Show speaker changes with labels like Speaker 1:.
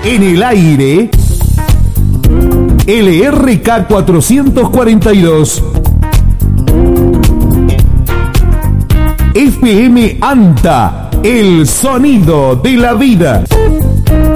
Speaker 1: En el aire, LRK 442. FM ANTA, el sonido de la vida.